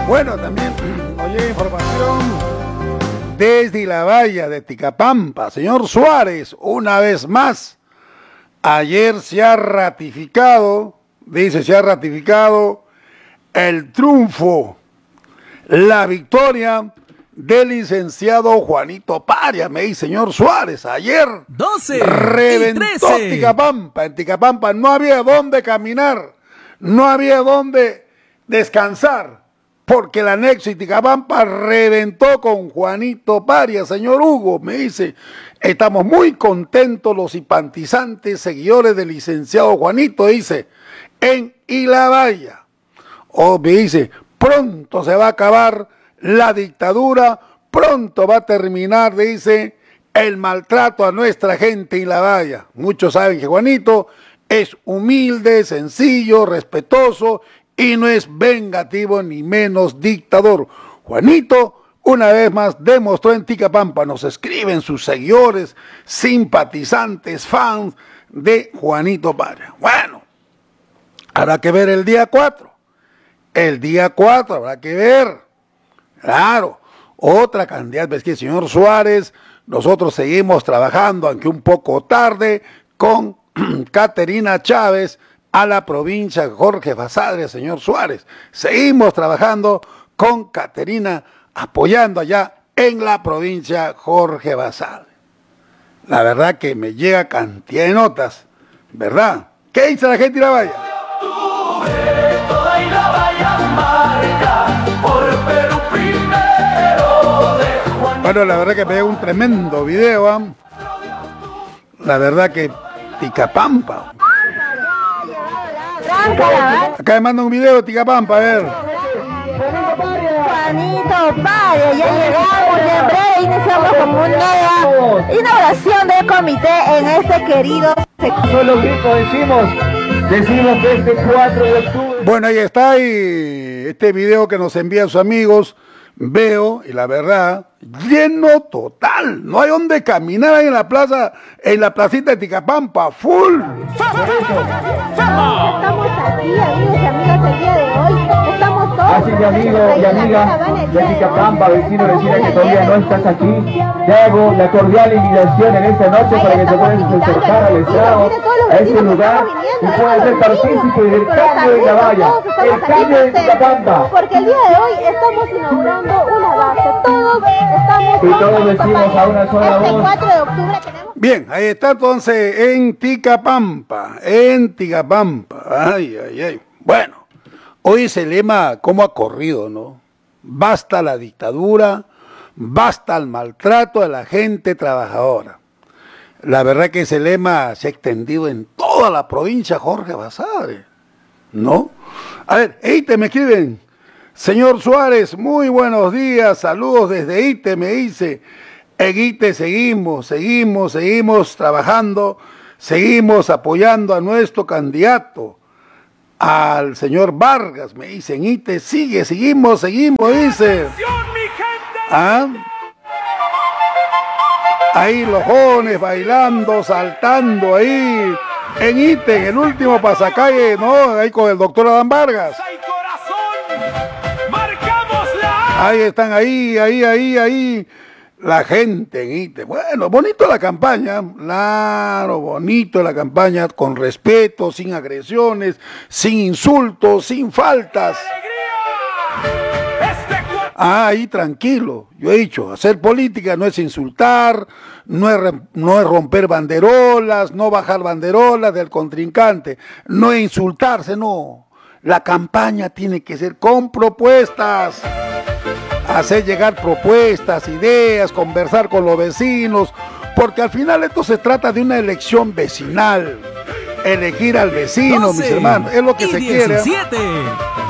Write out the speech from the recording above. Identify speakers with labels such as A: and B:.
A: Bueno, también oye información desde la valla de Ticapampa. Señor Suárez, una vez más, ayer se ha ratificado, el triunfo, la victoria del licenciado Juanito Parias. Me dice, señor Suárez, ayer
B: 12
A: reventó Ticapampa. En Ticapampa no había dónde caminar, no había dónde descansar, porque el anexo y Ticapampa reventó con Juanito Parias. Señor Hugo, me dice, estamos muy contentos los simpatizantes, seguidores del licenciado Juanito, dice, en Ilabaya. O me dice, pronto se va a acabar la dictadura, pronto va a terminar, dice, el maltrato a nuestra gente en la valla. Muchos saben que Juanito es humilde, sencillo, respetuoso y no es vengativo ni menos dictador. Juanito, una vez más, demostró en Ticapampa, nos escriben sus seguidores, simpatizantes, fans de Juanito Parias. Bueno, habrá que ver el día 4. El día 4 habrá que ver. Claro, otra candidata, es que el señor Suárez, nosotros seguimos trabajando, aunque un poco tarde, con Caterina Chávez a la provincia Jorge Basadre, señor Suárez. Seguimos trabajando con Caterina, apoyando allá en la provincia Jorge Basadre. La verdad que me llega cantidad de notas, ¿verdad? ¿Qué dice la gente de la valla? Bueno, la verdad que me dio un tremendo video, ¿eh? La verdad que Ticapampa. Acá me manda un video de Ticapampa, a ver.
C: Juanito Parias, ya llegamos y en breve iniciamos con una nueva inauguración del comité en este querido sector.
D: Solo grito decimos que este 4 de octubre...
A: Bueno, ahí está, y este video que nos envían sus amigos, veo, y la verdad, lleno total, no hay donde caminar ahí en la plaza, en la placita de Ticapampa, full.
C: Estamos aquí, amigos y amigas, el día de hoy, estamos todos.
D: Así que amigos y amigas de Ticapampa, vecinos, vecinas que todavía no estás aquí, te hago la cordial invitación en esta noche para que te puedas acercar al estrado, a este lugar, y puedas ser partícipe del cambio de la valla, el cambio de Ticapampa.
C: Porque el día de hoy estamos inaugurando una base, todos estamos.
D: Y todos decimos a una sola voz.
C: Este 4 de octubre tenemos.
A: Bien, ahí está entonces en Ticapampa. Ay, ay, ay. Bueno, hoy ese lema, ¿cómo ha corrido, no? Basta la dictadura, basta el maltrato a la gente trabajadora. La verdad que ese lema se ha extendido en toda la provincia Jorge Basadre, ¿no? A ver, Eite, me escriben. Señor Suárez, muy buenos días, saludos desde Ite, me dice. En Ite seguimos trabajando, seguimos apoyando a nuestro candidato, al señor Vargas, me dice. En Ite seguimos, dice. ¿Ah? Ahí los jóvenes bailando, saltando ahí, en Ite, en el último pasacalle, ¿no? Ahí con el doctor Adán Vargas. Ahí están, ahí, la gente en Ite. Bueno, bonito la campaña, claro, bonito la campaña, con respeto, sin agresiones, sin insultos, sin faltas. Ahí tranquilo, yo he dicho, hacer política no es insultar, no es romper banderolas, no bajar banderolas del contrincante, no es insultarse, no. La campaña tiene que ser con propuestas. Hacer llegar propuestas, ideas, conversar con los vecinos, porque al final esto se trata de una elección vecinal, elegir al vecino, mis hermanos, es lo que se quiere.